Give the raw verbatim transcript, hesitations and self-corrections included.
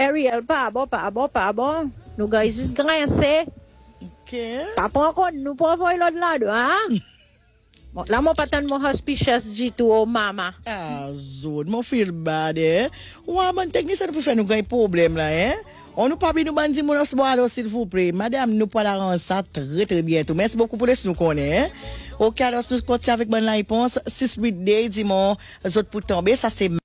Ariel, pas bon, pas bon, pas bon. Nous guys, is grincé. Ok. Pas pour qu'on nous pour voir l'autre là, hein? Bon, là, mon patin, mon auspicious dit tout au maman. Ah, zone, mon feel bad, eh? Ouais, mon technicien peut faire nous gagner problème là, hein? On nous pas bien nous bandi mon osboalo, s'il vous plaît. Madame, nous pas la rendre ça très très bientôt. Merci beaucoup pour laisser nous connaître, hein? Ok, alors nous continuons avec bonne réponse. six huit day, dis-moi, autres pour tomber, ça c'est